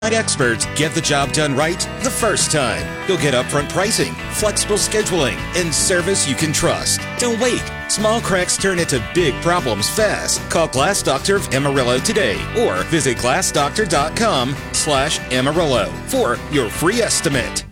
Experts get the job done right the first time. You'll get upfront pricing, flexible scheduling, and service you can trust. Don't wait. Small cracks turn into big problems fast. Call Glass Doctor of Amarillo today or visit glassdoctor.com/Amarillo for your free estimate.